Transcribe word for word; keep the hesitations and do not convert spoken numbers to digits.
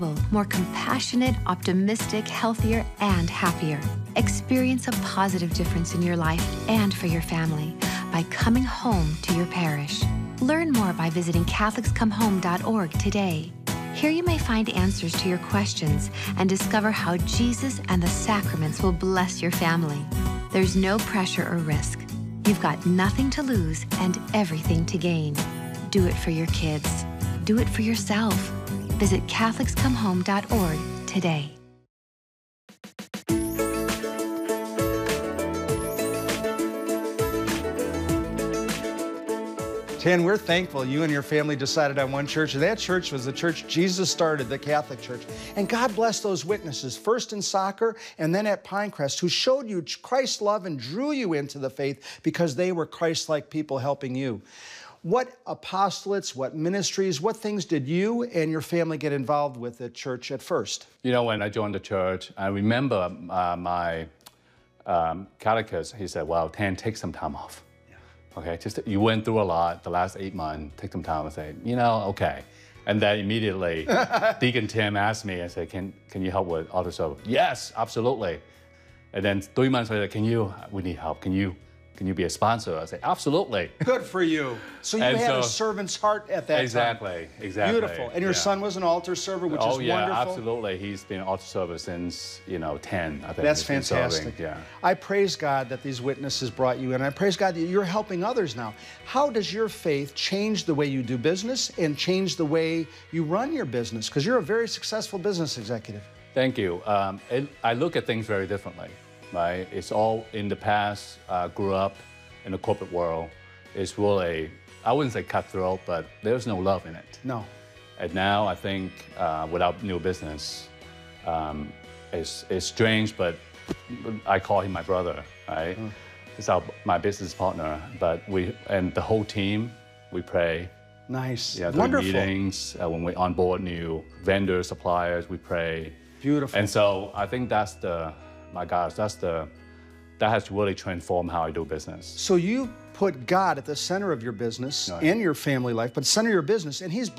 more compassionate, optimistic, healthier, and happier. Experience a positive difference in your life and for your family by coming home to your parish. Learn more by visiting Catholics Come Home dot org today. Here you may find answers to your questions and discover how Jesus and the sacraments will bless your family. There's no pressure or risk. You've got nothing to lose and everything to gain. Do it for your kids. Do it for yourself. Visit Catholics Come Home dot org today. Tan, we're thankful you and your family decided on one church. And that church was the church Jesus started, the Catholic Church. And God bless those witnesses, first in soccer and then at Pinecrest, who showed you Christ's love and drew you into the faith because they were Christ-like people helping you. What apostolates, what ministries, what things did you and your family get involved with at church at first? You know, when I joined the church, I remember uh, my um, catechist, he said, well, Tan, take some time off. Okay, just you went through a lot the last eight months. Take some time and say, you know, okay. And then immediately, Deacon Tim asked me, I said, can can you help with altar service? Yes, absolutely. And then three months later, can you? We need help. Can you? Can you be a sponsor? I say, absolutely. Good for you. So you and had so, a servant's heart at that exactly, time. Exactly, exactly. Beautiful. And your yeah. son was an altar server, which oh, is yeah, wonderful. absolutely. He's been altar server since, you know, ten, I think. That's he's been fantastic. serving. Yeah. I praise God that these witnesses brought you in. I praise God that you're helping others now. How does your faith change the way you do business and change the way you run your business? Because you're a very successful business executive. Thank you. Um, it, I look at things very differently, right? It's all in the past, uh, grew up in the corporate world. It's really, I wouldn't say cutthroat, but there's no love in it. No. And now I think uh, without new business, um, it's, it's strange, but I call him my brother, right? Mm. He's our, my business partner, but we, and the whole team, we pray. Nice, yeah, wonderful. Meetings, uh, when we onboard new vendors, suppliers, we pray. Beautiful. And so I think that's the, my gosh, that's the, that has really transformed how I do business. So you put God at the center of your business right. and your family life, but center your business, and He's